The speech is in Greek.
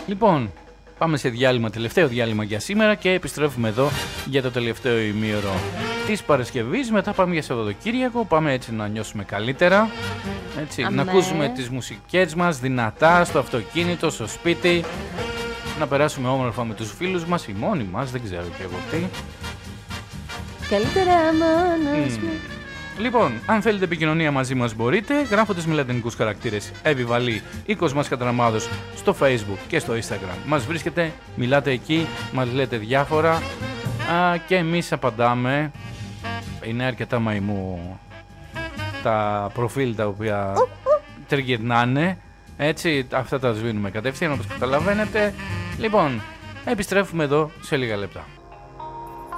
Λοιπόν, πάμε σε διάλειμμα, τελευταίο διάλειμμα για σήμερα και επιστρέφουμε εδώ για το τελευταίο ημίωρο της Παρασκευής. Μετά πάμε για Σαββατοκύριακο, πάμε έτσι να νιώσουμε καλύτερα, έτσι, να ακούσουμε τις μουσικές μας δυνατά στο αυτοκίνητο, στο σπίτι, να περάσουμε όμορφα με τους φίλους μας ή μόνοι μας, δεν ξέρω και εγώ τι. Καλύτερα μόνος μου. Λοιπόν, αν θέλετε επικοινωνία μαζί μας μπορείτε, γράφοντας με λατινικούς χαρακτήρες Εβιβαλή ή Κοσμάς Κατραμάδος στο Facebook και στο Instagram. Μας βρίσκετε, μιλάτε εκεί, μας λέτε διάφορα και εμείς απαντάμε. Είναι αρκετά μαϊμού τα προφίλ τα οποία τριγυρνάνε, έτσι, αυτά τα σβήνουμε κατευθείαν όπως καταλαβαίνετε. Λοιπόν, επιστρέφουμε εδώ σε λίγα λεπτά.